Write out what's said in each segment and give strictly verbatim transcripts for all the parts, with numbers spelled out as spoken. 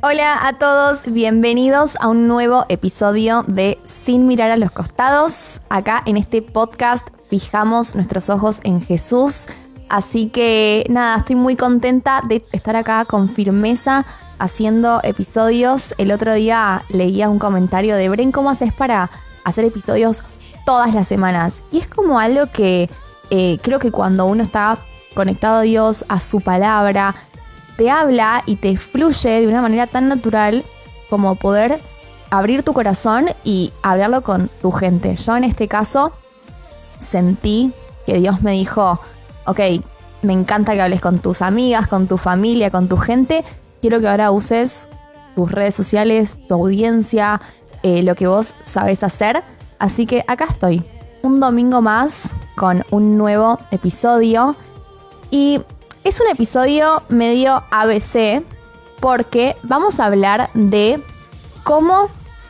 Hola a todos, bienvenidos a un nuevo episodio de Sin Mirar a los Costados. Acá en este podcast fijamos nuestros ojos en Jesús. Así que nada, estoy muy contenta de estar acá con firmeza haciendo episodios. El otro día leía un comentario de Bren, ¿cómo haces para hacer episodios todas las semanas? Y es como algo que eh, creo que cuando uno está conectado a Dios, a su palabra, te habla y te fluye de una manera tan natural como poder abrir tu corazón y hablarlo con tu gente. Yo en este caso sentí que Dios me dijo, ok, me encanta que hables con tus amigas, con tu familia, con tu gente. Quiero que ahora uses tus redes sociales, tu audiencia, eh, lo que vos sabés hacer. Así que acá estoy, un domingo más con un nuevo episodio. Y es un episodio medio A B C porque vamos a hablar de cómo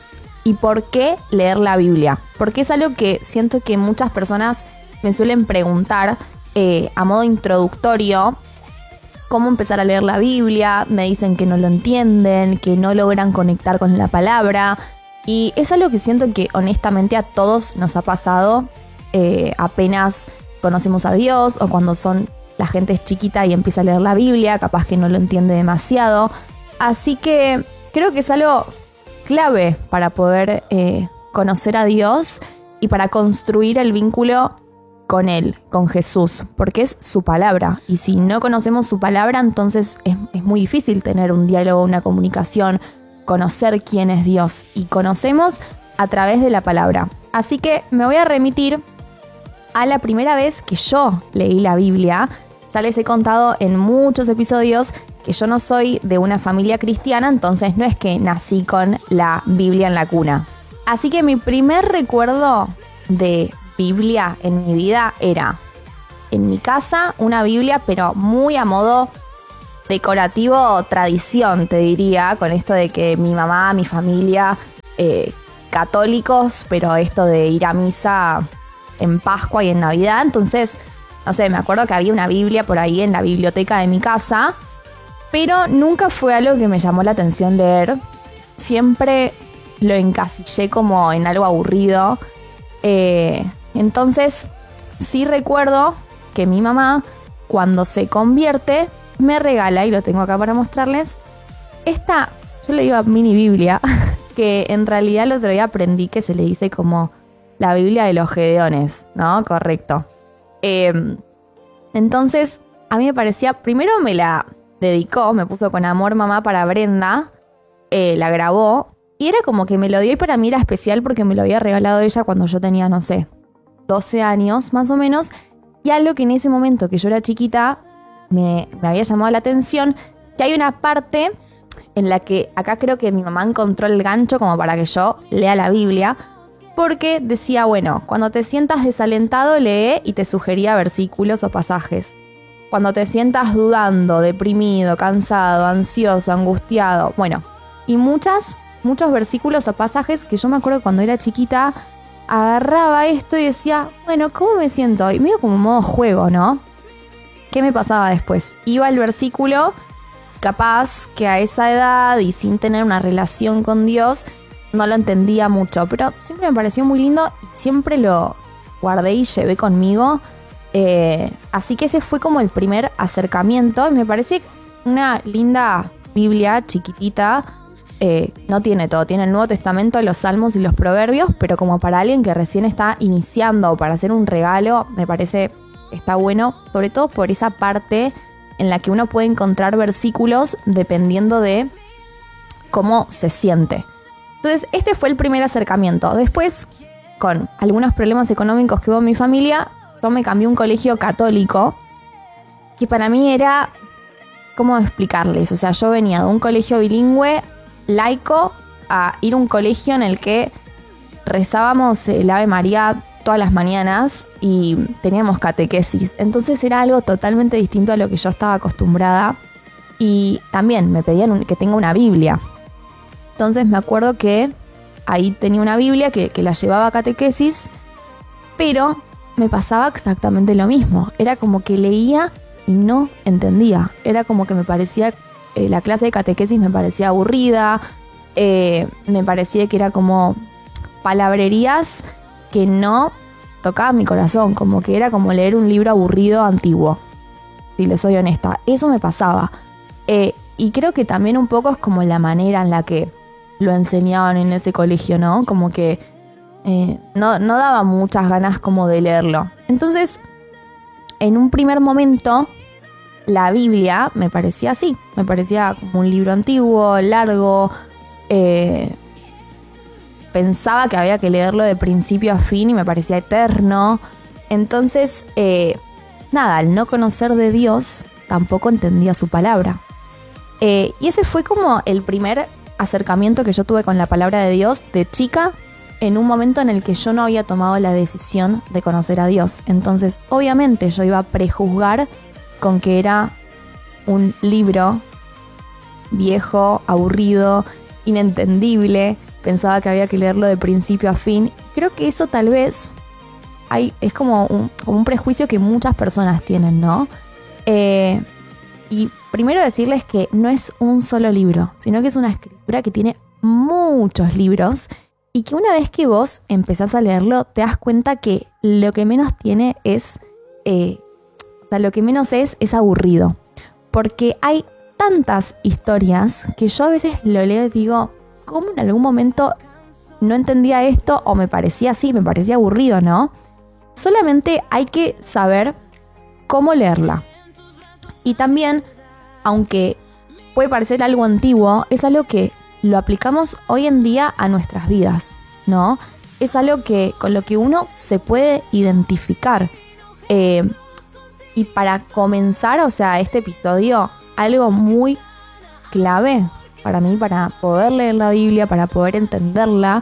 y por qué leer la Biblia. Porque es algo que siento que muchas personas me suelen preguntar eh, a modo introductorio. Cómo empezar a leer la Biblia, me dicen que no lo entienden, que no logran conectar con la palabra. Y es algo que siento que honestamente a todos nos ha pasado eh, apenas conocemos a Dios o cuando son... La gente es chiquita y empieza a leer la Biblia, capaz que no lo entiende demasiado. Así que creo que es algo clave para poder eh, conocer a Dios y para construir el vínculo con Él, con Jesús, porque es su palabra. Y si no conocemos su palabra, entonces es, es muy difícil tener un diálogo, una comunicación, conocer quién es Dios. Y conocemos a través de la palabra. Así que me voy a remitir a la primera vez que yo leí la Biblia. Ya les he contado en muchos episodios que yo no soy de una familia cristiana, entonces no es que nací con la Biblia en la cuna. Así que mi primer recuerdo de Biblia en mi vida era en mi casa una Biblia, pero muy a modo decorativo, tradición, te diría, con esto de que mi mamá, mi familia, eh, católicos, pero esto de ir a misa en Pascua y en Navidad, entonces... No sé, me acuerdo que había una Biblia por ahí en la biblioteca de mi casa, pero nunca fue algo que me llamó la atención leer. Siempre lo encasillé como en algo aburrido. Eh, entonces, sí recuerdo que mi mamá, cuando se convierte, me regala, y lo tengo acá para mostrarles, esta, yo le digo mini Biblia, que en realidad el otro día aprendí que se le dice como la Biblia de los Gedeones, ¿no? Correcto. Eh, entonces a mí me parecía, primero me la dedicó, me puso con amor mamá para Brenda, eh, la grabó y era como que me lo dio y para mí era especial porque me lo había regalado ella cuando yo tenía, no sé, doce años más o menos, y algo que en ese momento que yo era chiquita me, me había llamado la atención, que hay una parte en la que acá creo que mi mamá encontró el gancho como para que yo lea la Biblia. Porque decía, bueno, cuando te sientas desalentado, lee y te sugería versículos o pasajes. Cuando te sientas dudando, deprimido, cansado, ansioso, angustiado, bueno, y muchas, muchos versículos o pasajes que yo me acuerdo cuando era chiquita, agarraba esto y decía, bueno, ¿cómo me siento? Y medio como modo juego, ¿no? ¿Qué me pasaba después? Iba al versículo, capaz que a esa edad y sin tener una relación con Dios, no lo entendía mucho, pero siempre me pareció muy lindo y siempre lo guardé y llevé conmigo. Eh, así que ese fue como el primer acercamiento. Y me parece una linda Biblia chiquitita. Eh, no tiene todo, tiene el Nuevo Testamento, los Salmos y los Proverbios, pero como para alguien que recién está iniciando o para hacer un regalo, me parece está bueno, sobre todo por esa parte en la que uno puede encontrar versículos dependiendo de cómo se siente. Entonces, este fue el primer acercamiento. Después, con algunos problemas económicos que hubo en mi familia, yo me cambié a un colegio católico, que para mí era, ¿cómo explicarles? O sea, yo venía de un colegio bilingüe, laico, a ir a un colegio en el que rezábamos el Ave María todas las mañanas y teníamos catequesis. Entonces era algo totalmente distinto a lo que yo estaba acostumbrada. Y también me pedían un, que tenga una Biblia. Entonces me acuerdo que ahí tenía una Biblia que, que la llevaba a catequesis, pero me pasaba exactamente lo mismo. Era como que leía y no entendía. Era como que me parecía eh, la clase de catequesis me parecía aburrida, eh, me parecía que era como palabrerías que no tocaban mi corazón, como que era como leer un libro aburrido antiguo, si les soy honesta. Eso me pasaba. Eh, y creo que también un poco es como la manera en la que lo enseñaban en ese colegio, ¿no? Como que eh, no, no daba muchas ganas como de leerlo. Entonces, en un primer momento, la Biblia me parecía así. Me parecía como un libro antiguo, largo. Eh, pensaba que había que leerlo de principio a fin y me parecía eterno. Entonces, eh, nada, al no conocer de Dios, tampoco entendía su palabra. Eh, y ese fue como el primer acercamiento que yo tuve con la palabra de Dios de chica, en un momento en el que yo no había tomado la decisión de conocer a Dios. Entonces, obviamente, yo iba a prejuzgar con que era un libro viejo, aburrido, inentendible. Pensaba que había que leerlo de principio a fin. Creo que eso tal vez hay, es como un, como un prejuicio que muchas personas tienen, ¿no? Eh, y primero decirles que no es un solo libro, sino que es una escritura que tiene muchos libros y que una vez que vos empezás a leerlo te das cuenta que lo que menos tiene es, eh, o sea, lo que menos es es aburrido. Porque hay tantas historias que yo a veces lo leo y digo, ¿cómo en algún momento no entendía esto o me parecía así, me parecía aburrido, ¿no? Solamente hay que saber cómo leerla. Y también, aunque puede parecer algo antiguo, es algo que lo aplicamos hoy en día a nuestras vidas, ¿no? Es algo que, con lo que uno se puede identificar. Eh, y para comenzar, o sea, este episodio, algo muy clave para mí, para poder leer la Biblia, para poder entenderla,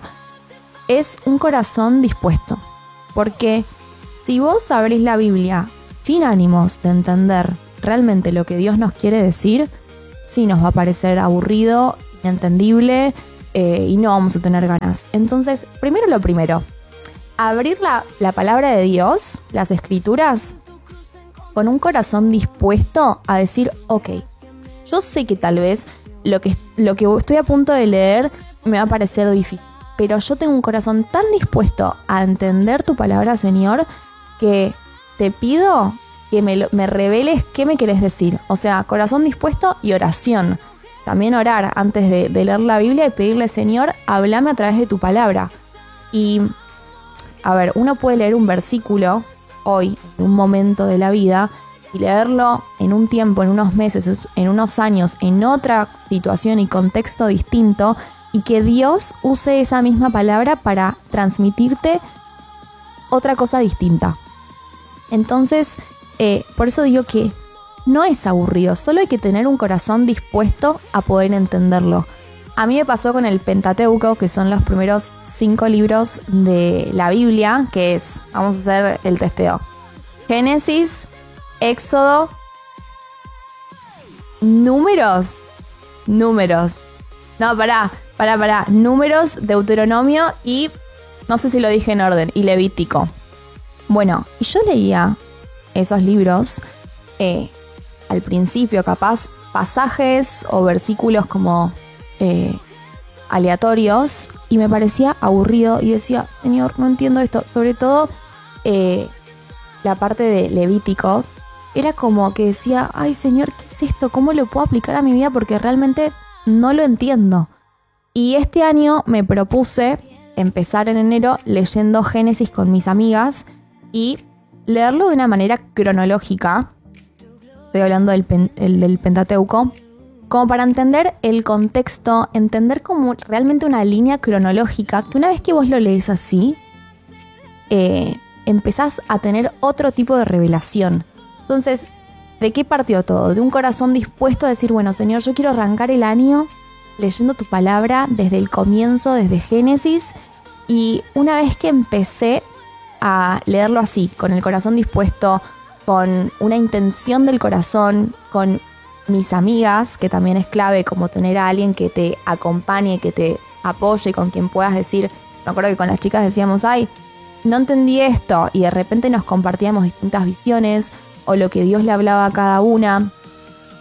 es un corazón dispuesto. Porque si vos abrís la Biblia sin ánimos de entender realmente lo que Dios nos quiere decir, sí nos va a parecer aburrido, inentendible eh, y no vamos a tener ganas. Entonces, primero lo primero, abrir la, la palabra de Dios, las escrituras, con un corazón dispuesto a decir, ok, yo sé que tal vez lo que, lo que estoy a punto de leer me va a parecer difícil, pero yo tengo un corazón tan dispuesto a entender tu palabra, Señor, que te pido que me, lo, me reveles qué me querés decir. O sea, corazón dispuesto y oración. También orar antes de, de leer la Biblia y pedirle, Señor, háblame a través de tu palabra. Y, a ver, uno puede leer un versículo hoy, en un momento de la vida, y leerlo en un tiempo, en unos meses, en unos años, en otra situación y contexto distinto, y que Dios use esa misma palabra para transmitirte otra cosa distinta. Entonces, eh, por eso digo que no es aburrido, solo hay que tener un corazón dispuesto a poder entenderlo. A mí me pasó con el Pentateuco, que son los primeros cinco libros de la Biblia, que es, vamos a hacer el testeo, Génesis, Éxodo, Números, Números, no, pará, pará, pará, Números, Deuteronomio y, no sé si lo dije en orden, y Levítico. Bueno, y yo leía esos libros, eh, al principio capaz pasajes o versículos como eh, aleatorios, y me parecía aburrido y decía, Señor, no entiendo esto. Sobre todo eh, la parte de Levítico, era como que decía, ay Señor, ¿qué es esto? ¿Cómo lo puedo aplicar a mi vida? Porque realmente no lo entiendo. Y este año me propuse empezar en enero leyendo Génesis con mis amigas y leerlo de una manera cronológica. Estoy hablando del, pen, el, del Pentateuco, como para entender el contexto, entender como realmente una línea cronológica, que una vez que vos lo lees así, eh, empezás a tener otro tipo de revelación. Entonces, ¿de qué partió todo? De un corazón dispuesto a decir, bueno, Señor, yo quiero arrancar el año leyendo tu palabra desde el comienzo, desde Génesis, y una vez que empecé a leerlo así, con el corazón dispuesto, con una intención del corazón, con mis amigas, que también es clave, como tener a alguien que te acompañe, que te apoye, con quien puedas decir, me acuerdo que con las chicas decíamos, ay, no entendí esto, y de repente nos compartíamos distintas visiones, o lo que Dios le hablaba a cada una.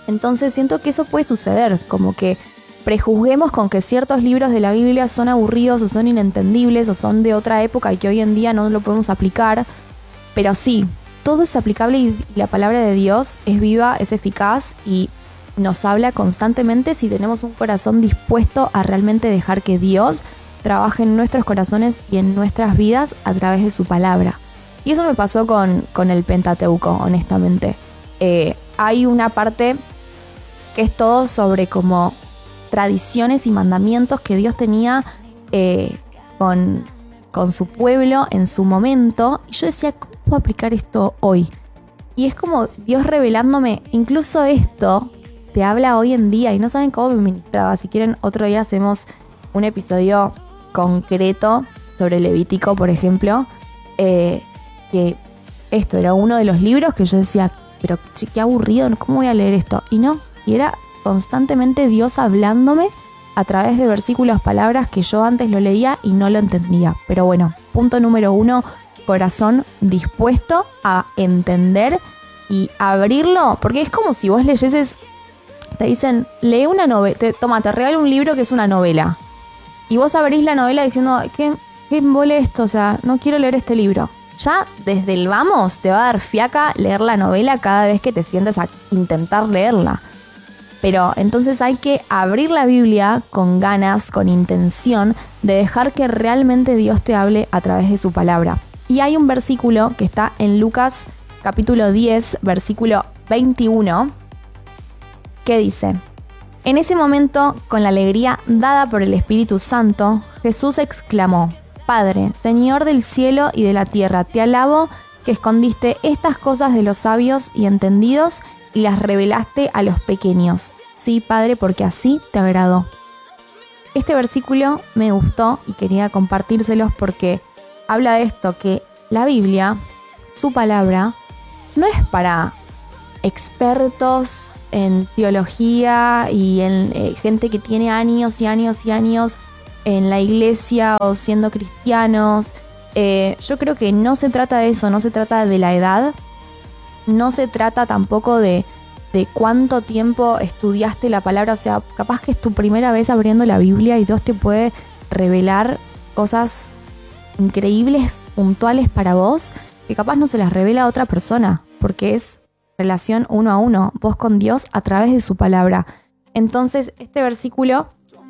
Entonces siento que eso puede suceder, como que prejuzguemos con que ciertos libros de la Biblia son aburridos o son inentendibles o son de otra época y que hoy en día no lo podemos aplicar. Pero sí, todo es aplicable y la palabra de Dios es viva, es eficaz y nos habla constantemente si tenemos un corazón dispuesto a realmente dejar que Dios trabaje en nuestros corazones y en nuestras vidas a través de su palabra. Y eso me pasó con, con el Pentateuco, honestamente. Eh, hay una parte que es todo sobre como tradiciones y mandamientos que Dios tenía eh, con, con su pueblo en su momento. Y yo decía, ¿cómo puedo aplicar esto hoy? Y es como Dios revelándome, incluso esto te habla hoy en día y no saben cómo me ministraba. Si quieren, otro día hacemos un episodio concreto sobre Levítico, por ejemplo, eh, que esto era uno de los libros que yo decía, pero che, qué aburrido, ¿cómo voy a leer esto? Y no, y era constantemente Dios hablándome a través de versículos, palabras que yo antes lo leía y no lo entendía. Pero bueno, punto número uno, corazón dispuesto a entender y abrirlo, porque es como si vos leyeses, te dicen, lee una novela, te, toma, te regalo un libro que es una novela, y vos abrís la novela diciendo, ¿qué, qué embole esto? O sea, no quiero leer este libro. Ya desde el vamos te va a dar fiaca leer la novela cada vez que te sientes a intentar leerla. Pero entonces hay que abrir la Biblia con ganas, con intención de dejar que realmente Dios te hable a través de su palabra. Y hay un versículo que está en Lucas capítulo diez, versículo veintiuno, que dice: en ese momento, con la alegría dada por el Espíritu Santo, Jesús exclamó: Padre, Señor del cielo y de la tierra, te alabo que escondiste estas cosas de los sabios y entendidos y las revelaste a los pequeños. Sí, Padre, porque así te agradó. Este versículo me gustó y quería compartírselos porque habla de esto, que la Biblia, su palabra, no es para expertos en teología y en eh, gente que tiene años y años y años en la iglesia o siendo cristianos. Eh, yo creo que no se trata de eso, no se trata de la edad, no se trata tampoco de, de cuánto tiempo estudiaste la palabra. O sea, capaz que es tu primera vez abriendo la Biblia y Dios te puede revelar cosas increíbles, puntuales para vos, que capaz no se las revela a otra persona, porque es relación uno a uno, vos con Dios a través de su palabra. Entonces, este versículo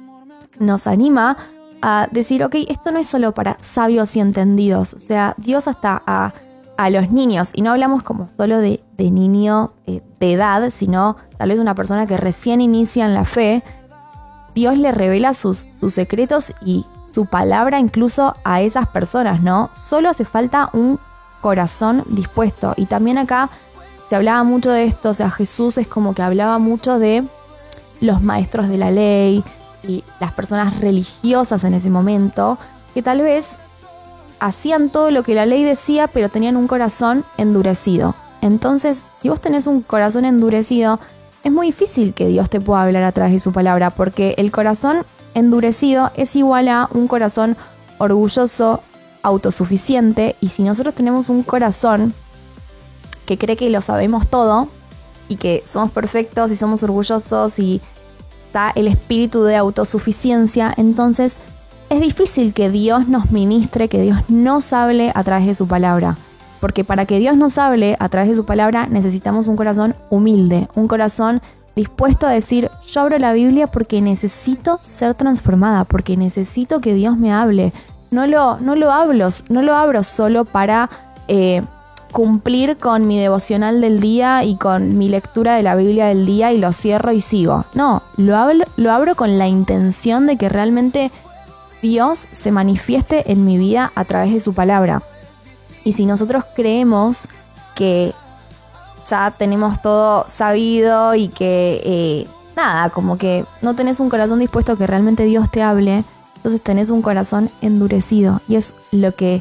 nos anima a decir, ok, esto no es solo para sabios y entendidos. O sea, Dios hasta a, a los niños, y no hablamos como solo de, de niño eh, de edad, sino tal vez una persona que recién inicia en la fe, Dios le revela sus, sus secretos y su palabra incluso a esas personas, ¿no? Solo hace falta un corazón dispuesto. Y también acá se hablaba mucho de esto, o sea, Jesús es como que hablaba mucho de los maestros de la ley y las personas religiosas en ese momento, que tal vez hacían todo lo que la ley decía, pero tenían un corazón endurecido. Entonces, si vos tenés un corazón endurecido, es muy difícil que Dios te pueda hablar a través de su palabra, porque el corazón endurecido es igual a un corazón orgulloso, autosuficiente, y si nosotros tenemos un corazón que cree que lo sabemos todo y que somos perfectos y somos orgullosos y está el espíritu de autosuficiencia, entonces es difícil que Dios nos ministre, que Dios nos hable a través de su palabra. Porque para que Dios nos hable a través de su palabra necesitamos un corazón humilde, un corazón dispuesto a decir, yo abro la Biblia porque necesito ser transformada, porque necesito que Dios me hable. No lo, no lo hablo, no lo abro solo para eh, cumplir con mi devocional del día y con mi lectura de la Biblia del día y lo cierro y sigo. No, lo abro, lo abro con la intención de que realmente Dios se manifieste en mi vida a través de su palabra. Y si nosotros creemos que ya tenemos todo sabido y que eh, nada, como que no tenés un corazón dispuesto a que realmente Dios te hable, entonces tenés un corazón endurecido. Y es lo que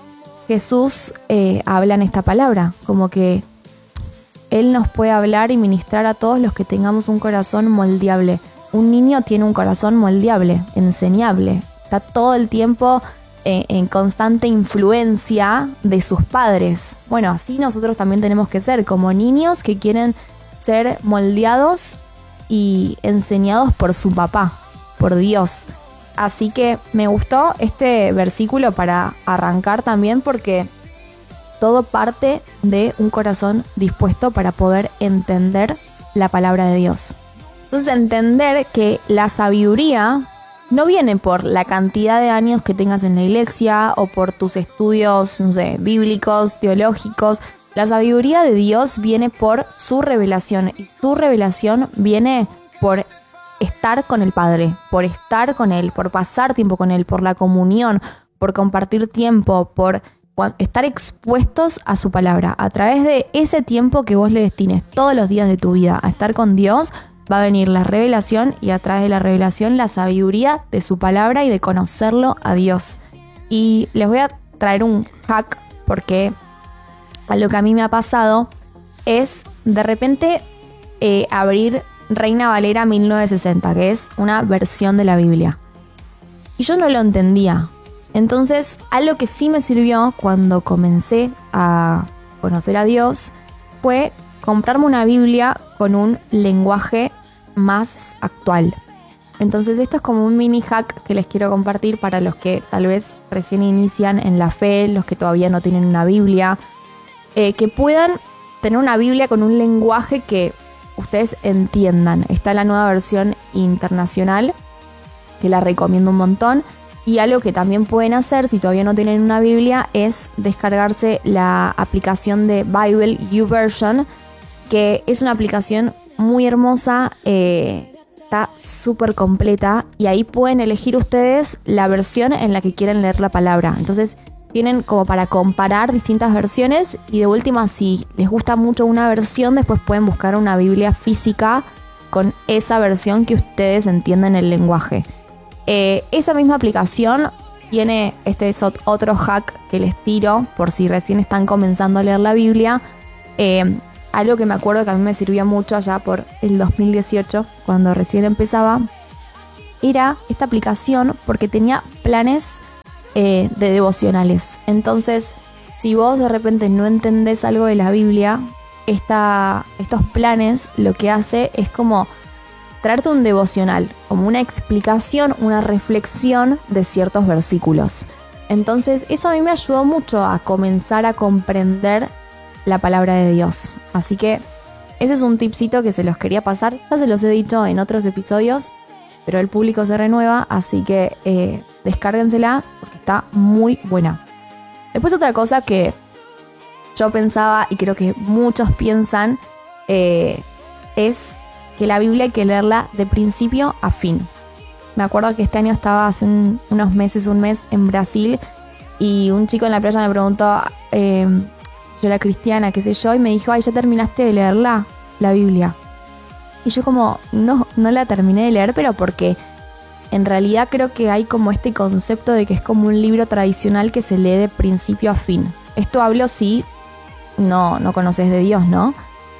Jesús eh, habla en esta palabra, como que Él nos puede hablar y ministrar a todos los que tengamos un corazón moldeable. Un niño tiene un corazón moldeable, enseñable, está todo el tiempo eh, en constante influencia de sus padres. Bueno, así nosotros también tenemos que ser, como niños que quieren ser moldeados y enseñados por su papá, por Dios. Así que me gustó este versículo para arrancar también, porque todo parte de un corazón dispuesto para poder entender la palabra de Dios. Entonces, entender que la sabiduría no viene por la cantidad de años que tengas en la iglesia o por tus estudios, no sé, bíblicos, teológicos. La sabiduría de Dios viene por su revelación, y su revelación viene por estar con el Padre, por estar con Él, por pasar tiempo con Él, por la comunión, por compartir tiempo, por estar expuestos a su palabra. A través de ese tiempo que vos le destines todos los días de tu vida a estar con Dios, va a venir la revelación, y a través de la revelación la sabiduría de su palabra y de conocerlo a Dios. Y les voy a traer un hack, porque a lo que a mí me ha pasado es de repente eh, abrir Reina Valera mil novecientos sesenta, que es una versión de la Biblia. Y yo no lo entendía. Entonces, algo que sí me sirvió cuando comencé a conocer a Dios fue comprarme una Biblia con un lenguaje más actual. Entonces, esto es como un mini hack que les quiero compartir para los que tal vez recién inician en la fe, los que todavía no tienen una Biblia, eh, que puedan tener una Biblia con un lenguaje que ustedes entiendan. Está la nueva versión internacional, que la recomiendo un montón. Y algo que también pueden hacer si todavía no tienen una Biblia es descargarse la aplicación de Bible YouVersion, que es una aplicación muy hermosa, eh, está súper completa, y ahí pueden elegir ustedes la versión en la que quieren leer la palabra. Entonces tienen como para comparar distintas versiones, y de última, si les gusta mucho una versión, después pueden buscar una Biblia física con esa versión que ustedes entienden el lenguaje. Eh, esa misma aplicación tiene, este es otro hack que les tiro por si recién están comenzando a leer la Biblia. Eh, algo que me acuerdo que a mí me sirvió mucho allá por el dos mil dieciocho, cuando recién empezaba, era esta aplicación porque tenía planes eh, de devocionales. Entonces, si vos de repente no entendés algo de la Biblia, esta, estos planes lo que hace es como traerte un devocional, como una explicación, una reflexión de ciertos versículos. Entonces, eso a mí me ayudó mucho a comenzar a comprender la palabra de Dios. Así que ese es un tipcito que se los quería pasar. Ya se los he dicho en otros episodios, pero el público se renueva, así que eh, descárguensela porque está muy buena. Después, otra cosa que yo pensaba, y creo que muchos piensan, eh, es que la Biblia hay que leerla de principio a fin. Me acuerdo que este año estaba hace un, unos meses, un mes en Brasil, y un chico en la playa me preguntó, eh, yo era cristiana, qué sé yo, y me dijo, ay, ¿ya terminaste de leerla, la Biblia? Y yo como, no, no la terminé de leer, pero porque en realidad creo que hay como este concepto de que es como un libro tradicional que se lee de principio a fin. Esto hablo si no, no conoces de Dios, ¿no?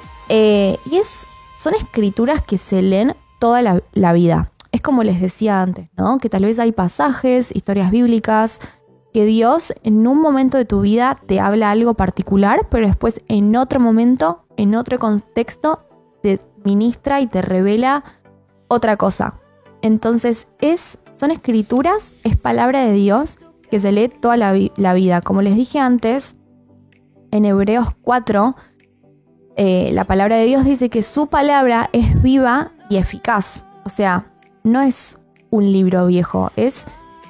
Eh, y es... Son escrituras que se leen toda la, la vida. Es como les decía antes, ¿no? Que tal vez hay pasajes, historias bíblicas, que Dios en un momento de tu vida te habla algo particular, pero después en otro momento, en otro contexto, te ministra y te revela otra cosa. Entonces, es, son escrituras, es palabra de Dios que se lee toda la, la vida. Como les dije antes, en Hebreos cuatro, Eh, la palabra de Dios dice que su palabra es viva y eficaz. O sea, no es un libro viejo, es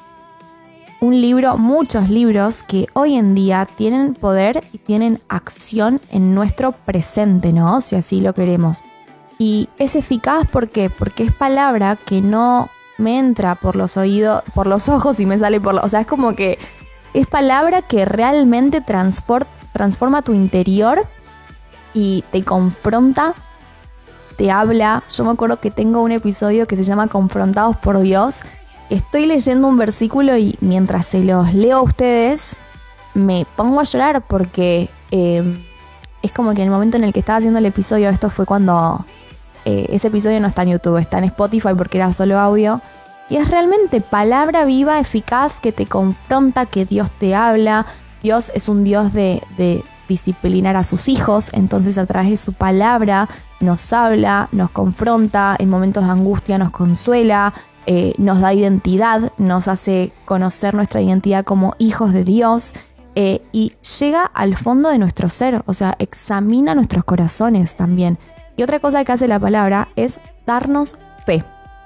un libro, muchos libros que hoy en día tienen poder y tienen acción en nuestro presente, ¿no? Si así lo queremos. Y es eficaz, ¿por qué? Porque es palabra que no me entra por los oídos, por los ojos y me sale por los... O sea, es como que es palabra que realmente transfor, transforma tu interior y te confronta, te habla. Yo me acuerdo que tengo un episodio que se llama Confrontados por Dios. Estoy leyendo un versículo y mientras se los leo a ustedes me pongo a llorar porque eh, es como que en el momento en el que estaba haciendo el episodio, esto fue cuando eh, ese episodio no está en YouTube, está en Spotify porque era solo audio, y es realmente palabra viva, eficaz, que te confronta, que Dios te habla. Dios es un Dios de, de disciplinar a sus hijos, entonces a través de su palabra nos habla, nos confronta, en momentos de angustia nos consuela, eh, nos da identidad, nos hace conocer nuestra identidad como hijos de Dios, eh, y llega al fondo de nuestro ser, o sea, examina nuestros corazones también. Y otra cosa que hace la palabra es darnos fe.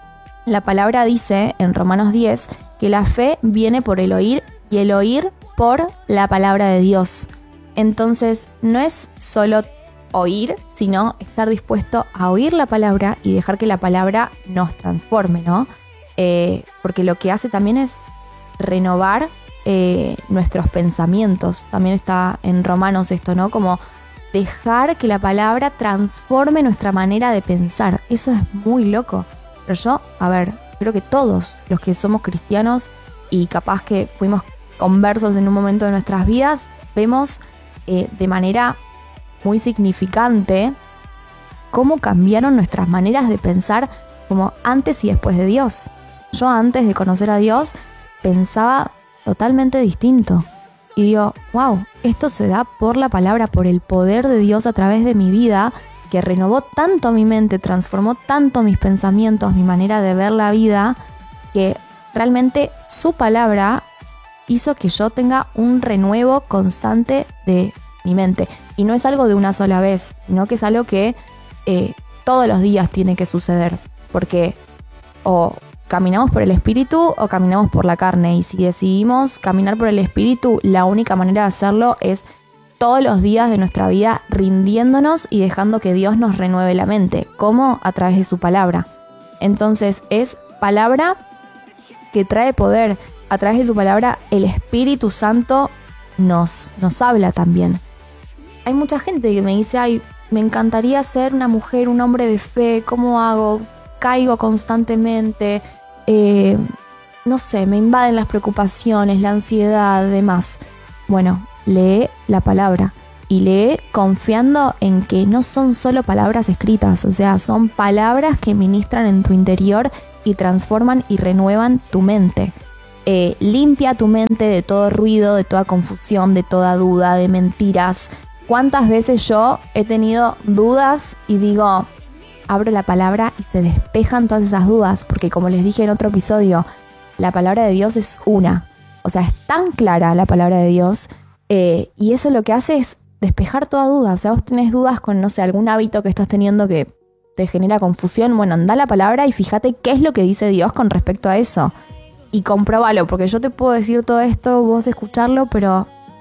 La palabra dice en Romanos diez que la fe viene por el oír y el oír por la palabra de Dios. Entonces no es solo oír, sino estar dispuesto a oír la palabra y dejar que la palabra nos transforme, ¿no? Eh, porque lo que hace también es renovar eh, nuestros pensamientos. También está en Romanos esto, ¿no? Como dejar que la palabra transforme nuestra manera de pensar. Eso es muy loco. Pero yo, a ver, creo que todos los que somos cristianos y capaz que fuimos conversos en un momento de nuestras vidas, vemos eh, de manera muy significante cómo cambiaron nuestras maneras de pensar como antes y después de Dios. Yo antes de conocer a Dios pensaba totalmente distinto. Y digo, wow, esto se da por la palabra, por el poder de Dios a través de mi vida, que renovó tanto mi mente, transformó tanto mis pensamientos, mi manera de ver la vida, que realmente su palabra hizo que yo tenga un renuevo constante de mi mente. Y no es algo de una sola vez, sino que es algo que eh, todos los días tiene que suceder. Porque o caminamos por el espíritu o caminamos por la carne. Y si decidimos caminar por el espíritu, la única manera de hacerlo es todos los días de nuestra vida rindiéndonos y dejando que Dios nos renueve la mente. ¿Cómo? A través de su palabra. Entonces es palabra que trae poder. A través de su palabra el Espíritu Santo nos, nos habla también. Hay mucha gente que me dice, ay, me encantaría ser una mujer, un hombre de fe, ¿cómo hago? Caigo constantemente, eh, no sé, me invaden las preocupaciones, la ansiedad, demás. Bueno, lee la palabra y lee confiando en que no son solo palabras escritas, o sea, son palabras que ministran en tu interior y transforman y renuevan tu mente. Eh, limpia tu mente de todo ruido, de toda confusión, de toda duda, de mentiras. ¿Cuántas veces yo he tenido dudas y digo, abro la palabra y se despejan todas esas dudas? Porque como les dije en otro episodio, la palabra de Dios es una. O sea, es tan clara la palabra de Dios eh, y eso lo que hace es despejar toda duda. O sea, vos tenés dudas con, no sé, algún hábito que estás teniendo que te genera confusión. Bueno, anda a la palabra y fíjate qué es lo que dice Dios con respecto a eso. Y compróbalo, porque yo te puedo decir todo esto, vos escucharlo, pero